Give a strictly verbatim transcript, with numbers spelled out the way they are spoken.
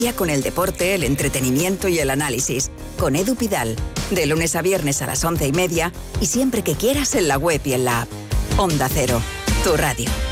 Ya con el deporte, el entretenimiento y el análisis. Con Edu Pidal. De lunes a viernes a las once y media y siempre que quieras en la web y en la app. Onda Cero, tu radio.